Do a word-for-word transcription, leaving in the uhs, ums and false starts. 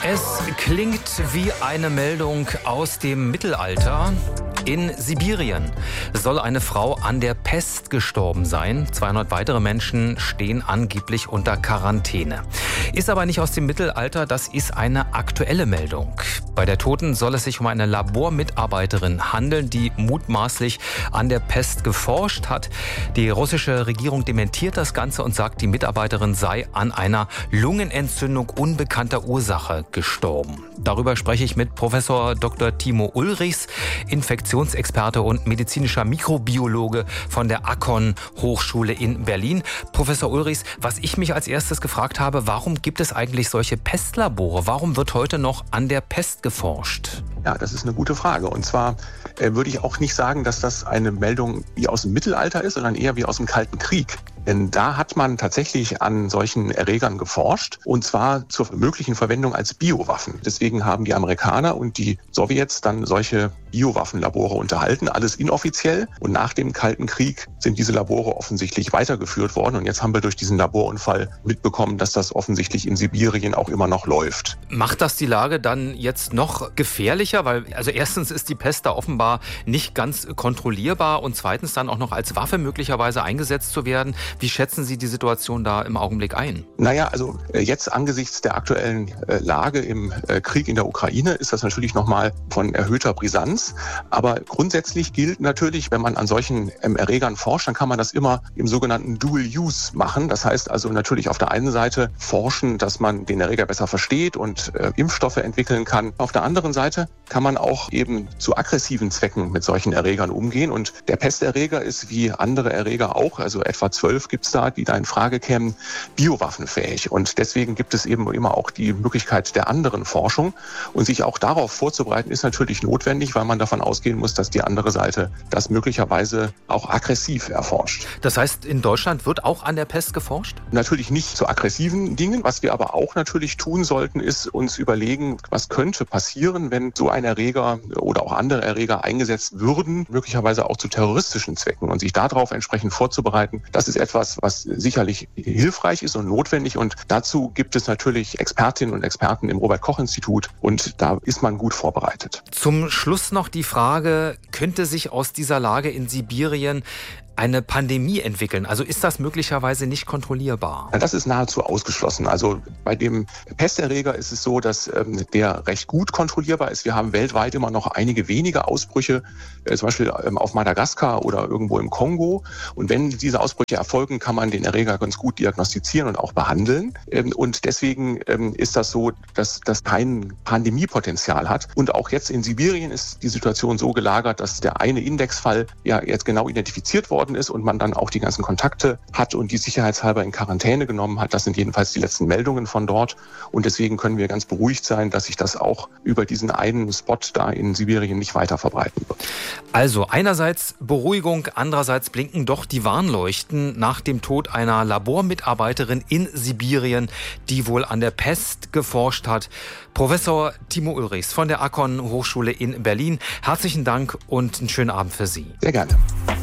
Es klingt wie eine Meldung aus dem Mittelalter. In Sibirien soll eine Frau an der Pest gestorben sein. zweihundert weitere Menschen stehen angeblich unter Quarantäne. Ist aber nicht aus dem Mittelalter, das ist eine aktuelle Meldung. Bei der Toten soll es sich um eine Labormitarbeiterin handeln, die mutmaßlich an der Pest geforscht hat. Die russische Regierung dementiert das Ganze und sagt, die Mitarbeiterin sei an einer Lungenentzündung unbekannter Ursache gestorben. Darüber spreche ich mit Professor Doktor Timo Ulrichs, Infektionsexperte und medizinischer Mikrobiologe von der Akon Hochschule in Berlin. Professor Ulrichs, was ich mich als erstes gefragt habe, warum gibt es eigentlich solche Pestlabore? Warum wird heute noch an der Pest geforscht? Ja, das ist eine gute Frage. Und zwar äh, würde ich auch nicht sagen, dass das eine Meldung wie aus dem Mittelalter ist, sondern eher wie aus dem Kalten Krieg. Denn da hat man tatsächlich an solchen Erregern geforscht, und zwar zur möglichen Verwendung als Biowaffen. Deswegen haben die Amerikaner und die Sowjets dann solche Biowaffenlabore unterhalten, alles inoffiziell. Und nach dem Kalten Krieg sind diese Labore offensichtlich weitergeführt worden. Und jetzt haben wir durch diesen Laborunfall mitbekommen, dass das offensichtlich in Sibirien auch immer noch läuft. Macht das die Lage dann jetzt noch gefährlicher? Weil also erstens ist die Pest da offenbar nicht ganz kontrollierbar und zweitens dann auch noch als Waffe möglicherweise eingesetzt zu werden. Wie schätzen Sie die Situation da im Augenblick ein? Naja, also jetzt angesichts der aktuellen äh, Lage im äh, Krieg in der Ukraine ist das natürlich nochmal von erhöhter Brisanz. Aber grundsätzlich gilt natürlich, wenn man an solchen ähm, Erregern forscht, dann kann man das immer im sogenannten Dual Use machen. Das heißt also natürlich auf der einen Seite forschen, dass man den Erreger besser versteht und äh, Impfstoffe entwickeln kann. Auf der anderen Seite kann man auch eben zu aggressiven Zwecken mit solchen Erregern umgehen. Und der Pesterreger ist wie andere Erreger auch, also etwa zwölf gibt es da, die da in Frage kämen, biowaffenfähig. Und deswegen gibt es eben immer auch die Möglichkeit der anderen Forschung. Und sich auch darauf vorzubereiten, ist natürlich notwendig, weil man davon ausgehen muss, dass die andere Seite das möglicherweise auch aggressiv erforscht. Das heißt, in Deutschland wird auch an der Pest geforscht? Natürlich nicht zu aggressiven Dingen. Was wir aber auch natürlich tun sollten, ist uns überlegen, was könnte passieren, wenn so ein Erreger oder auch andere Erreger eingesetzt würden, möglicherweise auch zu terroristischen Zwecken. Und sich darauf entsprechend vorzubereiten, das ist etwas, was sicherlich hilfreich ist und notwendig. Und dazu gibt es natürlich Expertinnen und Experten im Robert-Koch-Institut. Und da ist man gut vorbereitet. Zum Schluss noch die Frage, könnte sich aus dieser Lage in Sibirien eine Pandemie entwickeln? Also ist das möglicherweise nicht kontrollierbar? Das ist nahezu ausgeschlossen. Also bei dem Pesterreger ist es so, dass ähm, der recht gut kontrollierbar ist. Wir haben weltweit immer noch einige wenige Ausbrüche, äh, zum Beispiel ähm, auf Madagaskar oder irgendwo im Kongo. Und wenn diese Ausbrüche erfolgen, kann man den Erreger ganz gut diagnostizieren und auch behandeln. Ähm, und deswegen ähm, ist das so, dass das kein Pandemiepotenzial hat. Und auch jetzt in Sibirien ist die Situation so gelagert, dass der eine Indexfall ja jetzt genau identifiziert worden ist und man dann auch die ganzen Kontakte hat und die sicherheitshalber in Quarantäne genommen hat. Das sind jedenfalls die letzten Meldungen von dort. Und deswegen können wir ganz beruhigt sein, dass sich das auch über diesen einen Spot da in Sibirien nicht weiter verbreiten wird. Also einerseits Beruhigung, andererseits blinken doch die Warnleuchten nach dem Tod einer Labormitarbeiterin in Sibirien, die wohl an der Pest geforscht hat. Professor Timo Ulrichs von der Akon Hochschule in Berlin. Herzlichen Dank und einen schönen Abend für Sie. Sehr gerne.